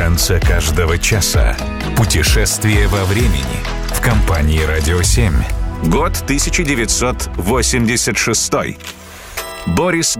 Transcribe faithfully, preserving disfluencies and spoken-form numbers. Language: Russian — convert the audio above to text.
конце каждого часа. Путешествие во времени в компании «Радио семь». Год тысяча девятьсот восемьдесят шестой. Борис